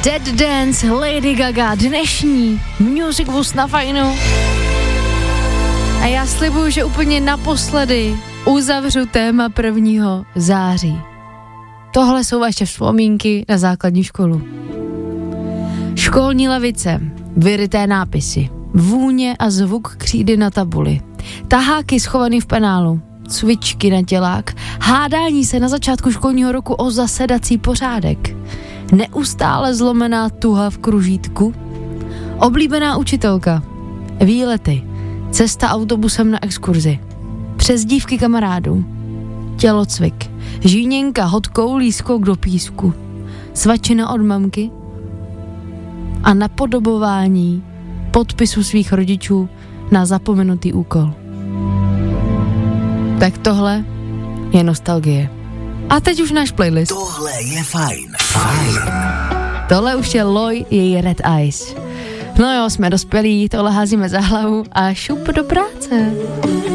Dead Dance, Lady Gaga, dnešní Music Bus na Fajnu. A já slibuju, že úplně naposledy uzavřu téma 1. září. Tohle jsou vaše vzpomínky na základní školu. Školní lavice, vyryté nápisy, vůně a zvuk křídy na tabuli, taháky schovaný v penálu, cvičky na tělák, hádání se na začátku školního roku o zasedací pořádek, neustále zlomená tuha v kružítku, oblíbená učitelka, výlety, cesta autobusem na exkurzi, přezdívky kamarádů, tělocvik, žíněnka hodkou skok do písku, svačina od mamky a napodobování podpisu svých rodičů na zapomenutý úkol. Tak tohle je nostalgie. A teď už náš playlist. Tohle je fajn. Fajn. Tohle už je Loj, její Red Eyes. No jo, jsme dospělí, tohle házíme za hlavu a šup do práce.